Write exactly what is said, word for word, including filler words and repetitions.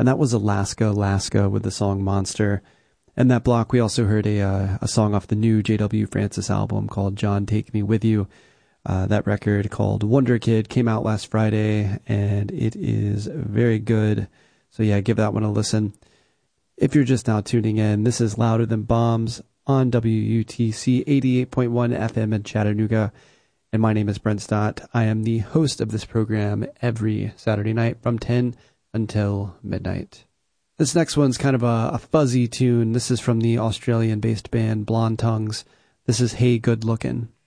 and that was Alaska, Alaska with the song Monster. In that block, we also heard a uh, a song off the new J W Francis album called John Take Me With You. Uh, that record called Wonder Kid came out last Friday, and it is very good. So yeah, give that one a listen. If you're just now tuning in, this is Louder Than Bombs on W U T C eighty-eight point one F M in Chattanooga. And my name is Brent Stott. I am the host of this program every Saturday night from ten until midnight. This next one's kind of a, a fuzzy tune. This is from the Australian-based band Blonde Tongues. This is Hey Good Lookin'.